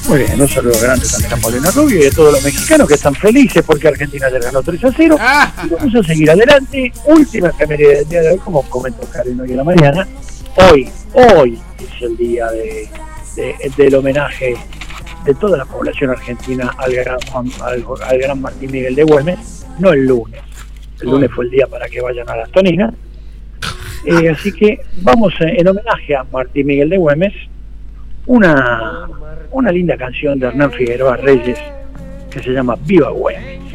Muy bien, un saludo grande también a Paulina Rubio y a todos los mexicanos que están felices porque Argentina le ganó 3-0. Y vamos a seguir adelante. Última efeméride del día de hoy, como comentó Karen hoy en la mañana. Hoy es el día del homenaje de toda la población argentina al gran Martín Miguel de Güemes, no el lunes. El lunes fue el día para que vayan a las Toninas. Así que vamos en homenaje a Martín Miguel de Güemes, una linda canción de Hernán Figueroa Reyes que se llama Viva Güemes.